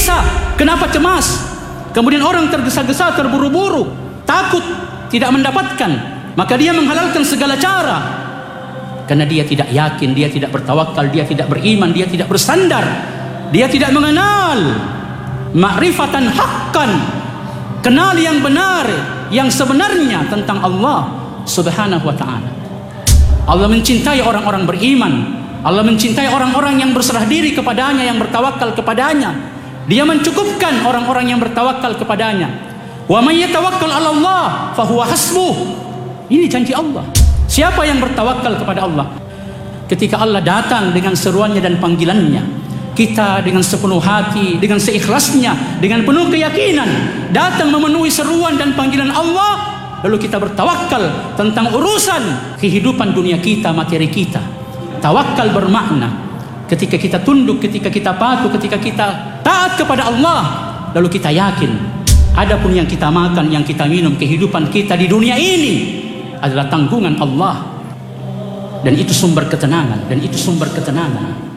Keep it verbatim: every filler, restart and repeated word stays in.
gelisah? Kenapa cemas? Kemudian orang tergesa-gesa, terburu-buru, takut tidak mendapatkan, maka dia menghalalkan segala cara. Karena dia tidak yakin, dia tidak bertawakal, dia tidak beriman, dia tidak bersandar, dia tidak mengenal ma'rifatan haqqan, kenal yang benar, yang sebenarnya tentang Allah Subhanahu wa ta'ala. Allah mencintai orang-orang beriman, Allah mencintai orang-orang yang berserah diri kepadanya, yang bertawakal kepadanya. Dia mencukupkan orang-orang yang bertawakal kepadanya. Wa may yatawakkal 'ala Allah fahuwa hasbuh. Ini janji Allah. Siapa yang bertawakal kepada Allah? Ketika Allah datang dengan seruannya dan panggilannya, kita dengan sepenuh hati, dengan seikhlasnya, dengan penuh keyakinan datang memenuhi seruan dan panggilan Allah, lalu kita bertawakal tentang urusan kehidupan dunia kita, materi kita. Tawakal bermakna ketika kita tunduk, ketika kita patuh, ketika kita taat kepada Allah, lalu kita yakin adapun yang kita makan, yang kita minum, kehidupan kita di dunia ini adalah tanggungan Allah, dan itu sumber ketenangan, dan itu sumber ketenangan.